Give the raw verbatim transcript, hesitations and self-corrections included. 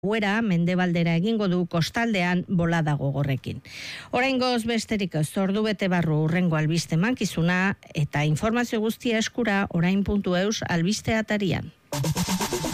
Uera mendebaldera egingo du kostaldean bolada gogorrekin. Oraingoz besterik ez, ordu bete barru hurrengo albiste mankizuna eta informazio guztia eskura orain puntu eus albiste atarian.